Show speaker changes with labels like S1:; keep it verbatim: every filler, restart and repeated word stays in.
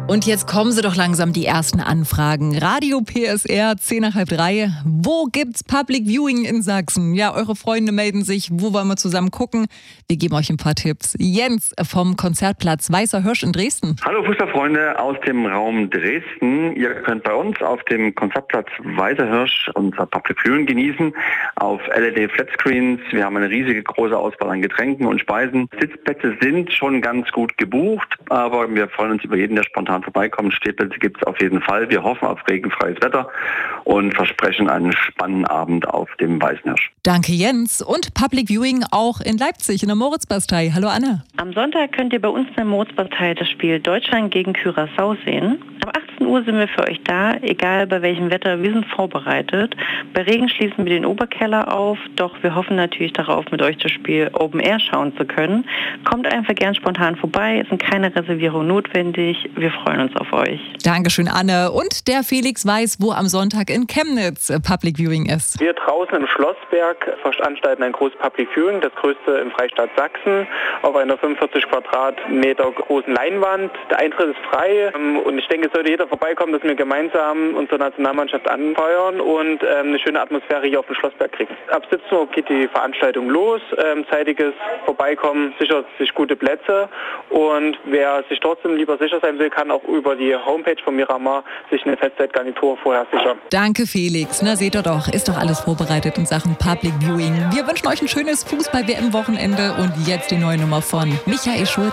S1: Und jetzt kommen sie doch langsam, die ersten Anfragen. Radio P S R, zehn nach halb drei. Wo gibt's Public Viewing in Sachsen? Ja, eure Freunde melden sich. Wo wollen wir zusammen gucken? Wir geben euch ein paar Tipps. Jens vom Konzertplatz Weißer Hirsch in Dresden.
S2: Hallo Fußballfreunde aus dem Raum Dresden. Ihr könnt bei uns auf dem Konzertplatz Weißer Hirsch unser Public Viewing genießen. Auf L E D Flatscreens. Wir haben eine riesige große Auswahl an Getränken und Speisen. Sitzplätze sind schon ganz gut gebucht, aber wir freuen uns über jeden, der spontan vorbeikommt. Stehplätze gibt es auf jeden Fall. Wir hoffen auf regenfreies Wetter und versprechen einen spannenden Abend auf dem Weißen Hirsch.
S1: Danke Jens. Und Public Viewing auch in Leipzig in der Moritzbastei. Hallo Anne.
S3: Am Sonntag könnt ihr bei uns in der Moritzbastei das Spiel Deutschland gegen Curaçao sehen. Ab achtzehn Uhr sind wir für euch da, egal bei welchem Wetter. Wir sind vorbereitet. Bei Regen schließen wir den Oberkeller auf, doch wir hoffen natürlich darauf, mit euch das Spiel Open Air schauen zu können. Kommt einfach gern spontan vorbei, es sind keine Reservierungen notwendig. Wir freuen uns auf euch.
S1: Dankeschön, Anne. Und der Felix weiß, wo am Sonntag in Chemnitz Public Viewing ist.
S4: Wir draußen im Schlossberg veranstalten ein großes Public Viewing, das größte im Freistaat Sachsen, auf einer fünfundvierzig Quadratmeter großen Leinwand. Der Eintritt ist frei und ich denke, es sollte jeder vorbeikommen, dass wir gemeinsam unsere Nationalmannschaft anfeuern und ähm, eine schöne Atmosphäre hier auf dem Schlossberg kriegen. Ab siebzehn Uhr geht die Veranstaltung los. Ähm, zeitiges Vorbeikommen sichert sich gute Plätze und wer sich trotzdem lieber sicher sein will, kann auch über die Homepage von Miramar sich eine Festzeitgarnitur vorher sichern.
S1: Danke Felix. Na seht ihr doch, ist doch alles vorbereitet in Sachen Public Viewing. Wir wünschen euch ein schönes Fußball-W M-Wochenende und jetzt die neue Nummer von Michael Schulz.